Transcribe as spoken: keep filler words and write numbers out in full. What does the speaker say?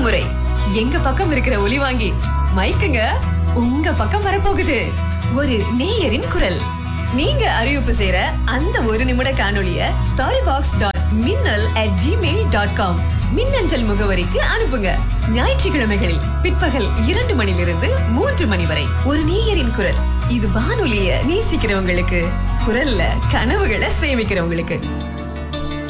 முறை எங்க பக்கம் இருக்கிற ஒலி வாங்கி மைக்குங்க உங்க பக்கம் வரப்போகுது. ஒரு நேயரின் குரல். நீங்க அறிவிப்பு செய்யற அந்த ஒரு நிமிட காணொளிய ஸ்டாரி பாக்ஸ் டாட் மின்னல் அட் ஜிமெயில் டாட் காம் மின்னஞ்சல் முகவரிக்கு அனுப்புங்க. ஞாயிற்றுக்கிழமைகளில் பிற்பகல் இரண்டு மணிலிருந்து மூன்று மணி வரை ஒரு நேயரின் குரல். இது வானொலிய நேசிக்கிறவங்களுக்கு, குரல்ல கனவுகளை சேமிக்கிறவங்களுக்கு.